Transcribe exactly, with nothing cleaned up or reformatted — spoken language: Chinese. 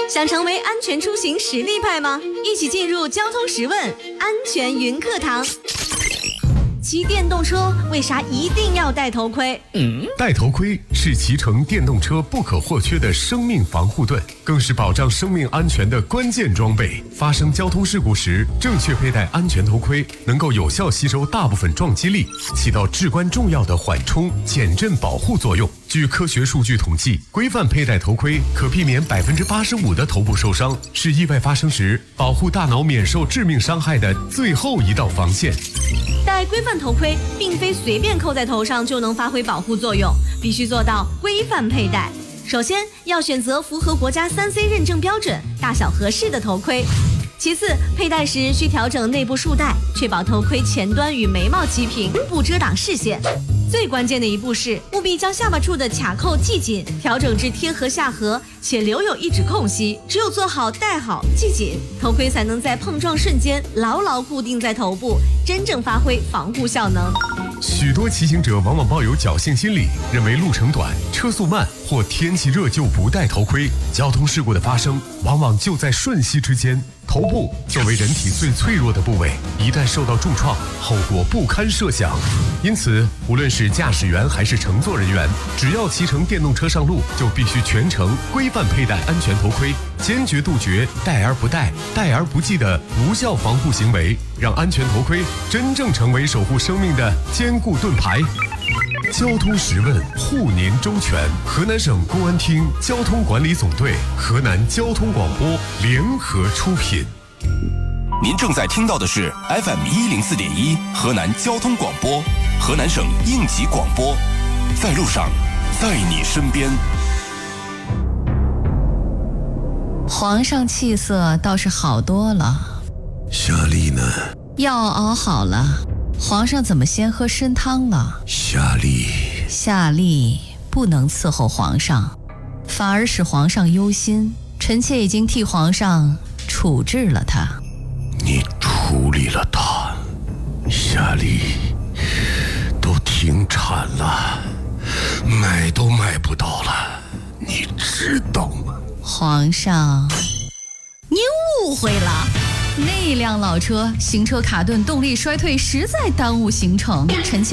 想成为安全出行实力派吗？一起进入交通十问安全云课堂。骑电动车为啥一定要戴头盔？ 嗯，戴头盔是骑乘电动车不可或缺的生命防护盾，更是保障生命安全的关键装备。发生交通事故时，正确佩戴安全头盔，能够有效吸收大部分撞击力，起到至关重要的缓冲、减震保护作用。据科学数据统计，规范佩戴头盔可避免百分之八十五的头部受伤，是意外发生时保护大脑免受致命伤害的最后一道防线。 戴规范头盔并非随便扣在头上就能发挥保护作用，必须做到规范佩戴。首先要选择符合国家 三 C 认证标准、大小合适的头盔。其次，佩戴时需调整内部束带，确保头盔前端与眉毛齐平，不遮挡视线。最关键的一步是，务必将下巴处的卡扣系紧，调整至贴合下颌，且留有一指空隙。只有做好戴好系紧，头盔才能在碰撞瞬间牢牢固定在头部，真正发挥防护效能。 许多骑行者往往抱有侥幸心理，认为路程短、车速慢或天气热就不戴头盔，交通事故的发生往往就在瞬息之间。头部作为人体最脆弱的部位，一旦受到重创，后果不堪设想。因此，无论是驾驶员还是乘坐人员，只要骑乘电动车上路，就必须全程规范佩戴安全头盔，坚决杜绝戴而不戴、戴而不系的无效防护行为，让安全头盔真正成为守护生命的坚固盾牌。交通十问护您周全，河南省公安厅交通管理总队、河南交通广播联合出品。 您正在听到的是 F M 一零四点一河南交通广播，河南省应急广播，在路上，在你身边。 皇上气色倒是好多了， 夏丽呢？ 药熬好了。皇上怎么先喝参汤了？ 夏丽， 夏丽不能伺候皇上，反而使皇上忧心。臣妾已经替皇上处置了他。 你处理了他？夏丽，都停产了，买都买不到了，你知道吗？ 皇上，您误会了。那辆老车行车卡顿，动力衰退，实在耽误行程。臣妾